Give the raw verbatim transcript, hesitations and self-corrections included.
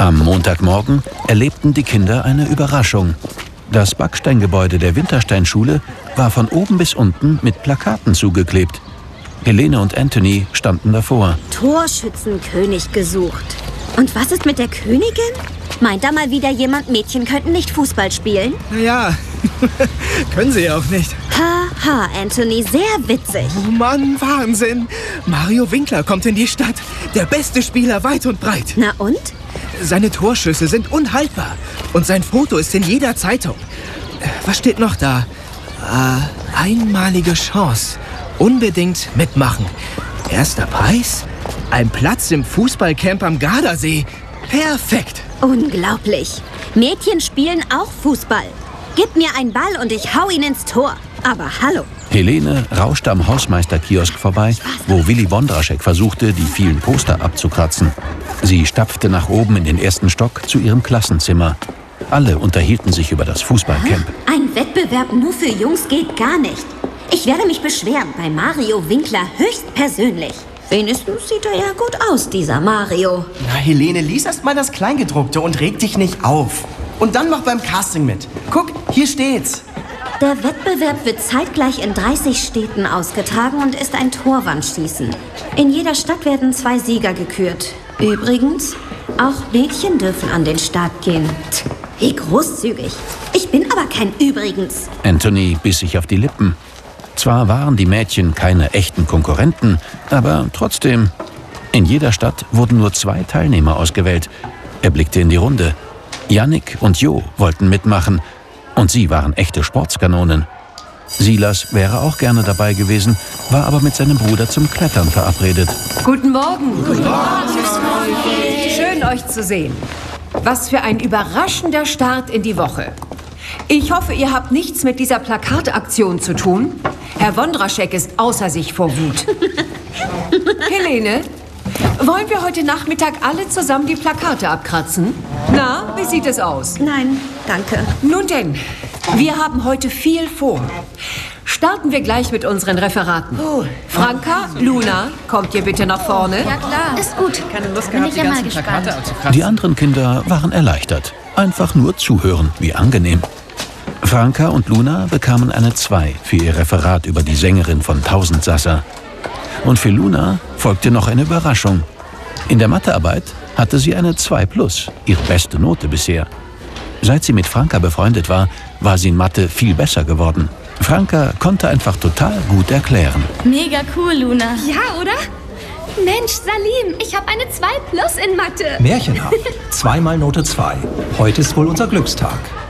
Am Montagmorgen erlebten die Kinder eine Überraschung. Das Backsteingebäude der Wintersteinschule war von oben bis unten mit Plakaten zugeklebt. Helene und Anthony standen davor. Torschützenkönig gesucht. Und was ist mit der Königin? Meint da mal wieder jemand, Mädchen könnten nicht Fußball spielen? Naja, können sie ja auch nicht. Haha, Anthony, sehr witzig. Oh Mann, Wahnsinn. Mario Winkler kommt in die Stadt. Der beste Spieler weit und breit. Na und? Seine Torschüsse sind unhaltbar. Und sein Foto ist in jeder Zeitung. Was steht noch da? Äh, einmalige Chance. Unbedingt mitmachen. Erster Preis? Ein Platz im Fußballcamp am Gardasee. Perfekt. Unglaublich. Mädchen spielen auch Fußball. Gib mir einen Ball und ich hau ihn ins Tor. Aber hallo. Helene rauschte am Hausmeisterkiosk vorbei, wo Willy Wondraschek versuchte, die vielen Poster abzukratzen. Sie stapfte nach oben in den ersten Stock zu ihrem Klassenzimmer. Alle unterhielten sich über das Fußballcamp. Ein Wettbewerb nur für Jungs geht gar nicht. Ich werde mich beschweren bei Mario Winkler höchstpersönlich. Wenigstens sieht er ja gut aus, dieser Mario. Na, Helene, lies erst mal das Kleingedruckte und reg dich nicht auf. Und dann mach beim Casting mit. Guck, hier steht's. Der Wettbewerb wird zeitgleich in dreißig Städten ausgetragen und ist ein Torwandschießen. In jeder Stadt werden zwei Sieger gekürt. Übrigens, auch Mädchen dürfen an den Start gehen. Tch, wie großzügig. Ich bin aber kein Übrigens. Anthony biss sich auf die Lippen. Zwar waren die Mädchen keine echten Konkurrenten, aber trotzdem. In jeder Stadt wurden nur zwei Teilnehmer ausgewählt. Er blickte in die Runde. Yannick und Jo wollten mitmachen. Und sie waren echte Sportskanonen. Silas wäre auch gerne dabei gewesen, war aber mit seinem Bruder zum Klettern verabredet. Guten Morgen. Guten Morgen. Schön, euch zu sehen. Was für ein überraschender Start in die Woche. Ich hoffe, ihr habt nichts mit dieser Plakataktion zu tun. Herr Wondraschek ist außer sich vor Wut. Helene, wollen wir heute Nachmittag alle zusammen die Plakate abkratzen? Na, wie sieht es aus? Nein, danke. Nun denn, wir haben heute viel vor. Starten wir gleich mit unseren Referaten. Oh. Franka, Luna, kommt ihr bitte nach vorne? Ja klar. Ist gut. Keine Lust gehabt, die ganzen Plakate abzukratzen. Die anderen Kinder waren erleichtert. Einfach nur zuhören, wie angenehm. Franka und Luna bekamen eine zwei für ihr Referat über die Sängerin von Tausendsassa. Und für Luna folgte noch eine Überraschung. In der Mathearbeit hatte sie eine zwei plus, ihre beste Note bisher. Seit sie mit Franka befreundet war, war sie in Mathe viel besser geworden. Franka konnte einfach total gut erklären. Mega cool, Luna. Ja, oder? Mensch, Salim, ich habe eine zwei plus in Mathe. Märchenhaft. Zweimal Note zwei. Heute ist wohl unser Glückstag.